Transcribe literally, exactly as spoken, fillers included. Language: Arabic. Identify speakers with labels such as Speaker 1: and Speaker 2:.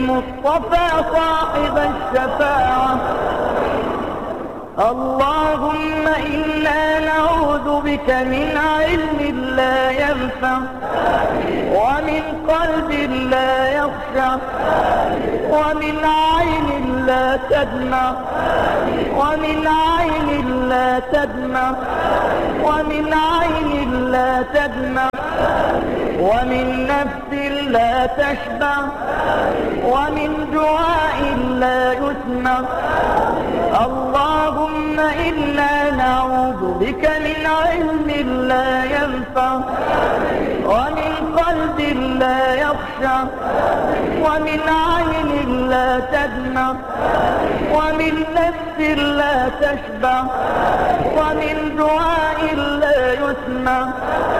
Speaker 1: بالمصطفى صاحب الشفاعة. اللهم إنا نعوذ بك من علم لا ينفع ومن قلب لا يخشع ومن عين لا تدمع ومن عين لا تدمع ومن عين لا تدمع ومن نفس لا تشبع ومن دعاء لا يسمع. اللهم إنا نعوذ بك من علم لا ينفع ومن قلب لا يخشع ومن عين لا تدمع ومن نفس لا تشبع ومن دعاء لا يسمع.